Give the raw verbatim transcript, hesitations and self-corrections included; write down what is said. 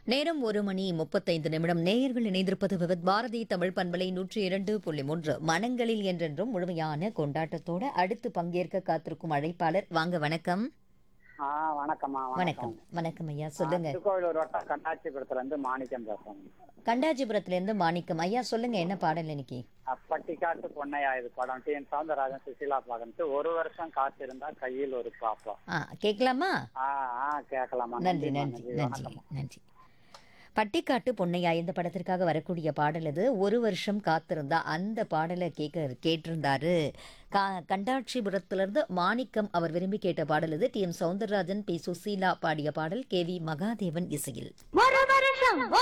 நேரம் ஒரு மணி முப்பத்தைந்து நிமிடம். நேயர்கள் இணைந்திருப்பது விவித் பாரதி தமிழ் பண்பலை நூற்றி இரண்டு புள்ளி மூன்று. மனங்களில் என்றென்றும் முழுமையான கொண்டாட்டத்தோட அடுத்து பங்கேற்க காத்திருக்கும் அழைப்பாளர். வாங்க, வணக்கம். ஆ வணக்கம்மா வணக்கம். வணக்கம் வணக்கம் ஐயா, ஆ, சொல்லுங்க. திருக்கோவிலூர் வட்டம் கண்டாச்சிபுரத்துல இருந்து மாணிக்கம் பேசுறேன். கண்டாஜிபுரத்துல இருந்து மாணிக்கம் ஐயா, சொல்லுங்க என்ன பாடல் இன்னைக்கு? பட்டிக்காட்டு பொன்னையா இது படம் டி என் சவுந்தரராஜன் சுசீலா பாக்கன்ட்டு ஒரு வருஷம் காத்திருந்தா கையில் ஒரு பாப்பா. ஆ, கேட்கலாமா? ஆ ஆ கேட்கலாமா? நன்றி நன்றிம்மா, நன்றி நன்றி நன்றி வணக்கம். நன்றி. பட்டிக்காட்டு பொன்னையா இந்த படத்திற்காக வரக்கூடிய பாடல் இது. ஒரு வருஷம் காத்திருந்தா அந்த பாடலை கேட்க கேட்டிருந்தாரு கா கண்டாட்சிபுரத்திலிருந்து மாணிக்கம். அவர் விரும்பி கேட்ட பாடல் இது. D M Soundararajan, B Susheela பாடிய பாடல். கே வி மகாதேவன் இசையில். ஒரு வருஷம்